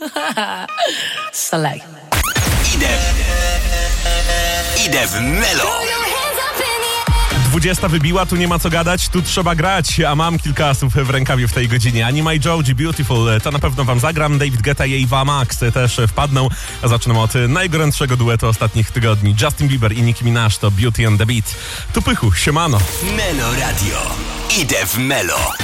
Select. Idę w Melo. 20 wybiła, tu nie ma co gadać, tu trzeba grać, a mam kilka asów w rękawie w tej godzinie. Anima i Joji, Beautiful, to na pewno wam zagram. David Guetta i Ava Max też wpadną. Zaczynam od najgorętszego duetu ostatnich tygodni. Justin Bieber i Nicki Minaj to Beauty and the Beat. Tu Pychu, siemano. Melo Radio. Idę w Melo.